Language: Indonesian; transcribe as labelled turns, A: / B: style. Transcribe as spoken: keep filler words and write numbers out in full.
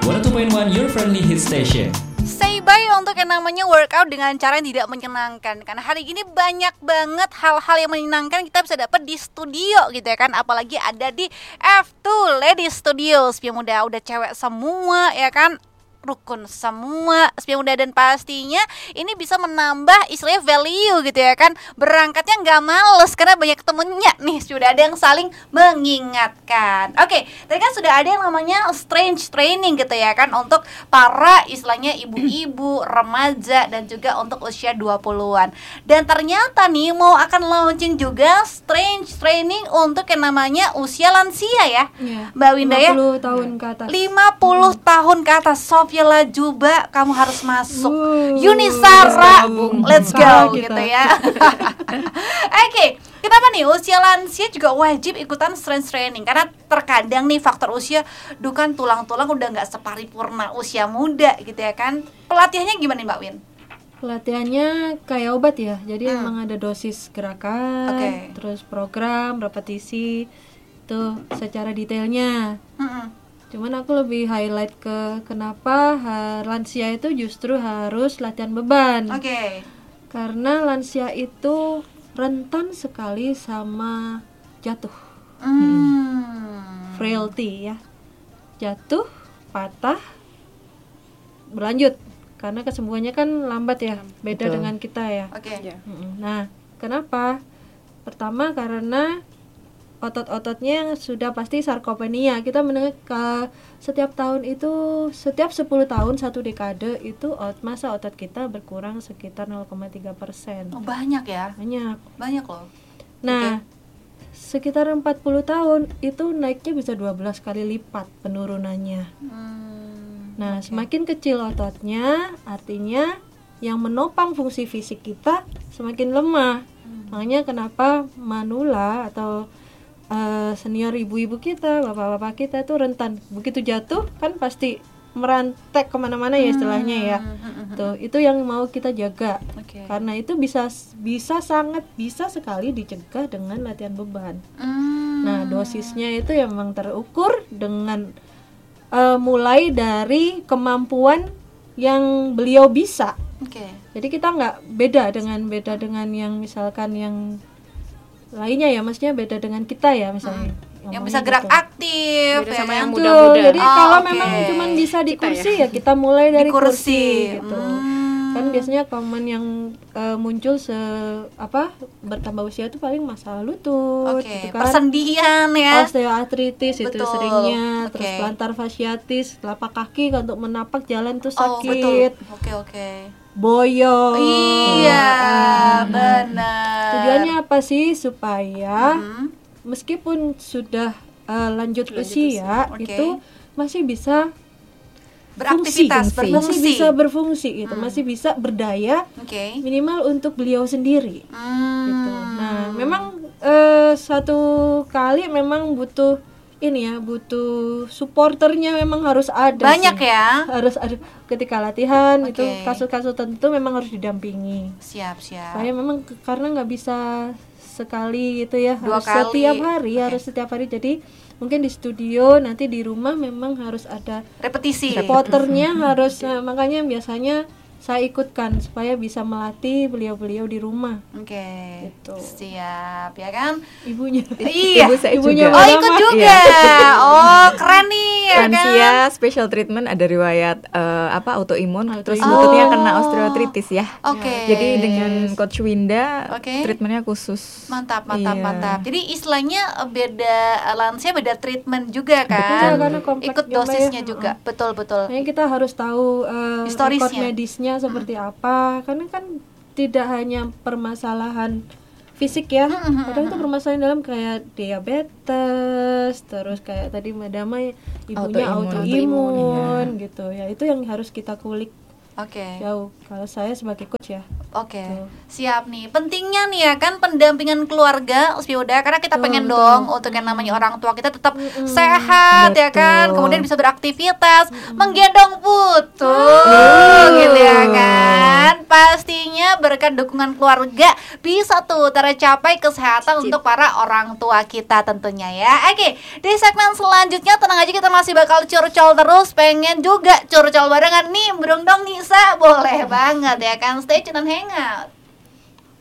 A: seratus dua koma satu Your Friendly Hit Station.
B: Say bye untuk yang namanya workout dengan cara yang tidak menyenangkan. Karena hari ini banyak banget hal-hal yang menyenangkan kita bisa dapat di studio gitu ya kan. Apalagi ada di F two Ladies Studios. Biar muda udah cewek semua ya kan, rukun semua Spion Muda, dan pastinya ini bisa menambah istilahnya value gitu ya kan. Berangkatnya nggak males karena banyak temennya nih, sudah ada yang saling mengingatkan. Oke, tadi kan sudah ada yang namanya strength training gitu ya kan, untuk para istilahnya ibu-ibu, remaja, dan juga untuk usia dua puluhan. Dan ternyata nih mau akan launching juga strength training untuk yang namanya usia lansia ya,
C: ya
B: Mbak Winda ya,
C: lima puluh tahun ke atas.
B: lima puluh hmm. tahun ke atas. Sofia Lajuba, kamu harus masuk.
C: uh,
B: Yunisara, let's go
C: kita.
B: gitu ya. Oke, okay, kenapa nih usia lansia juga wajib ikutan strength training? Karena terkadang nih faktor usia, dukan tulang-tulang udah nggak separipurna usia muda gitu ya kan. Pelatihannya gimana nih Mbak Win?
C: Pelatihannya kayak obat ya, jadi
B: hmm.
C: emang ada dosis gerakan,
B: okay.
C: terus program, repetisi, itu secara detailnya.
B: Hmm.
C: Cuman aku lebih highlight ke kenapa ha, lansia itu justru harus latihan beban.
B: Oke. Okay.
C: Karena lansia itu rentan sekali sama jatuh.
B: Hmm.
C: Frailty ya. Jatuh, patah, berlanjut. Karena kesembuhannya kan lambat ya, beda
D: Betul.
C: dengan kita ya.
B: Oke. Okay.
C: Nah, kenapa? Pertama karena otot-ototnya yang sudah pasti sarkopenia. Kita mendengar ke setiap tahun itu, setiap sepuluh tahun satu dekade itu ot, masa otot kita berkurang sekitar nol koma tiga persen.
B: Oh, banyak ya?
C: Banyak.
B: Banyak loh.
C: Nah, okay. sekitar empat puluh tahun itu naiknya bisa dua belas kali lipat penurunannya.
B: Hmm,
C: nah,
B: okay.
C: semakin kecil ototnya, artinya yang menopang fungsi fisik kita semakin lemah. Hmm. Makanya kenapa manula atau Uh, senior ibu-ibu kita, bapak-bapak kita itu rentan begitu jatuh kan pasti merantek kemana-mana ya istilahnya ya. Hmm. Tuh itu yang mau kita jaga. Okay. Karena itu bisa bisa sangat bisa sekali dicegah dengan latihan beban. Hmm. Nah dosisnya itu yang memang terukur dengan uh, mulai dari kemampuan yang beliau bisa.
B: Okay.
C: Jadi kita nggak beda dengan beda dengan yang misalkan yang lainnya ya, maksudnya beda dengan kita ya misalnya
B: hmm. yang bisa gerak gitu. Aktif
D: beda
B: ya
D: sama
B: kan?
D: yang muda-muda.
C: Jadi
B: oh,
C: kalau
B: okay.
C: memang cuma bisa di
D: kita
C: kursi
D: ya.
C: ya kita mulai dari
B: di kursi,
C: kursi gitu.
B: Hmm.
C: Kan biasanya komen yang uh, muncul se apa bertambah usia itu paling masalah lutut,
B: okay.
C: gitu kan.
B: Persendian ya.
C: Osteoartritis itu
B: betul.
C: seringnya,
B: okay.
C: terus plantar fasciatis, telapak kaki untuk menapak jalan tuh
B: oh,
C: sakit.
B: Betul. Oke oke.
C: Boyok.
B: Iya, hmm. benar.
C: Tujuannya apa sih? Supaya
B: hmm.
C: meskipun sudah uh, lanjut, lanjut
B: usia.
C: usia, okay. itu masih bisa
B: beraktivitas,
C: fungsi,
B: berfungsi.
C: masih bisa berfungsi gitu, hmm. masih bisa berdaya,
B: okay.
C: minimal untuk beliau sendiri.
B: Hmm.
C: Gitu. Nah, memang uh, satu kali memang butuh ini ya, butuh supporternya memang harus ada.
B: Banyak
C: sih.
B: ya.
C: Harus ada ketika latihan, okay. itu kasus-kasus tertentu memang harus didampingi.
B: Siap, siap.
C: Saya memang karena nggak bisa sekali gitu ya,
B: Dua
C: harus
B: kali.
C: setiap hari,
B: okay.
C: harus setiap hari. Jadi mungkin di studio, nanti di rumah memang harus ada
B: repetisi.
C: supporternya harus, nah, makanya biasanya saya ikutkan supaya bisa melatih beliau-beliau di rumah.
B: Oke. Okay.
C: Gitu.
B: Siap ya kan?
C: Ibunya.
B: Iya.
D: Ibu saya
C: Ibunya
D: juga.
B: Oh ikut juga. Iya. Oh keren nih. Ya
D: Lansia
B: kan?
D: special treatment ada riwayat uh, apa autoimun,
C: Auto
D: terus
C: oh.
D: lututnya kena osteoartritis ya.
B: Oke. Okay.
D: Jadi dengan Coach Winda,
B: okay.
D: treatmentnya khusus.
B: Mantap, mantap,
D: iya.
B: mantap. Jadi istilahnya beda lansia beda treatment juga
C: Betul,
B: kan?
C: karena kompleks
B: ikut
C: juga
B: dosisnya
C: ya.
B: juga, betul betul.
C: Makanya kita harus tahu uh, rekod medisnya seperti hmm. apa. Karena kan tidak hanya permasalahan fisik ya,
B: hmm,
C: kadang itu permasalahan dalam kayak diabetes, terus kayak tadi madama ibunya autoimun
D: iya.
C: gitu ya, itu yang harus kita kulik.
B: Oke. Okay.
C: Jauh. Kalau saya sebagai coach ya.
B: Oke. Okay.
C: Gitu.
B: Siap nih. Pentingnya nih ya kan pendampingan keluarga Uspioda, karena kita
C: betul,
B: pengen
C: betul.
B: dong untuk yang namanya orang tua kita tetap
C: mm-hmm.
B: sehat
D: betul.
B: ya kan, kemudian bisa beraktivitas, mm-hmm. menggendong putu
D: mm-hmm.
B: gitu ya kan. pastinya berkat dukungan keluarga bisa tuh tercapai kesehatan untuk para orang tua kita tentunya ya. Oke, di segmen selanjutnya tenang aja kita masih bakal curcol terus. Pengen juga curcol barengan nih, berundong Nisa, boleh banget ya kan. Stay tune dan hangout.